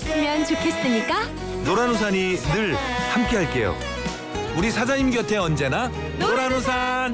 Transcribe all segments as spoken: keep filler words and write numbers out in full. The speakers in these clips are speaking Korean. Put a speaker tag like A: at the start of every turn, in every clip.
A: 그랬으면 좋겠으니까
B: 노란우산이 늘 함께할게요. 우리 사장님 곁에 언제나 노란우산.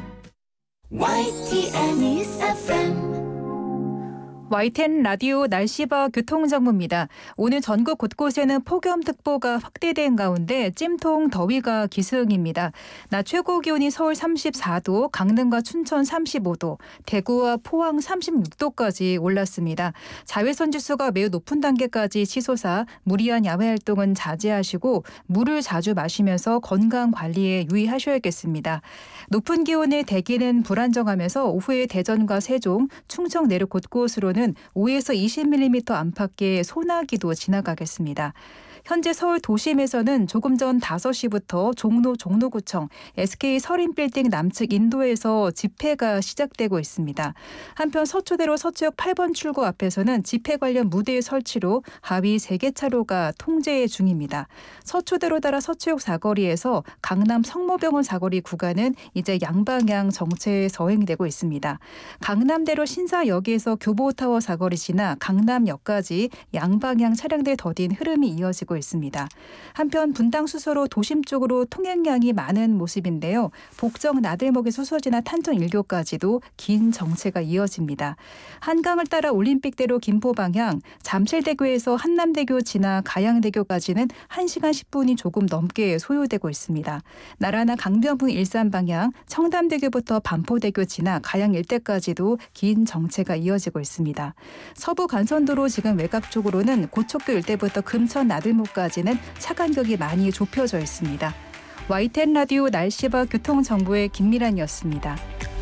C: 와이티엔 News 에프엠
D: 와이티엔 라디오 날씨와 교통정보입니다. 오늘 전국 곳곳에는 폭염특보가 확대된 가운데 찜통 더위가 기승입니다. 낮 최고 기온이 서울 삼십사 도, 강릉과 춘천 삼십오 도, 대구와 포항 삼십육 도까지 올랐습니다. 자외선 지수가 매우 높은 단계까지 치솟아 무리한 야외 활동은 자제하시고 물을 자주 마시면서 건강 관리에 유의하셔야겠습니다. 높은 기온의 대기는 불안정하면서 오후에 대전과 세종, 충청 내륙 곳곳으로는 오에서 이십 밀리미터 안팎의 소나기도 지나가겠습니다. 현재 서울 도심에서는 조금 전 다섯 시부터 종로 종로구청, 에스케이 서린빌딩 남측 인도에서 집회가 시작되고 있습니다. 한편 서초대로 서초역 팔 번 출구 앞에서는 집회 관련 무대 설치로 하위 세 개 차로가 통제 중입니다. 서초대로 따라 서초역 사거리에서 강남 성모병원 사거리 구간은 이제 양방향 정체 서행되고 있습니다. 강남대로 신사역에서 교보타워 사거리 지나 강남역까지 양방향 차량들 더딘 흐름이 이어지고 있습니다. 한편 분당 수서로 도심 쪽으로 통행량이 많은 모습인데요. 복정 나들목의 수서 지나 탄천 일교까지도 긴 정체가 이어집니다. 한강을 따라 올림픽대로 김포 방향, 잠실대교에서 한남대교 지나 가양대교까지는 한 시간 십 분이 조금 넘게 소요되고 있습니다. 나라나 강변북 일산 방향, 청담대교부터 반포대교 지나 가양 일대까지도 긴 정체가 이어지고 있습니다. 서부 간선도로 지금 외곽 쪽으로는 고척교 일대부터 금천 나들목까지는 차 간격이 많이 좁혀져 있습니다. 와이티엔 라디오 날씨와 교통정보의 김미란이었습니다.